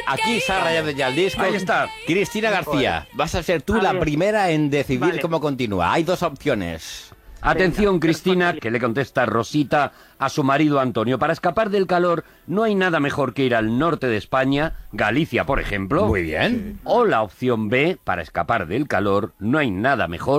Aquí se ha rayado ya el disco. Ahí está. Cristina García, vas a ser tú la primera en decidir cómo continúa. Hay dos opciones. Atención, Cristina, que le contesta Rosita a su marido Antonio. Para escapar del calor no hay nada mejor que ir al norte de España, Galicia, por ejemplo. Muy bien. O la opción B, para escapar del calor no hay nada mejor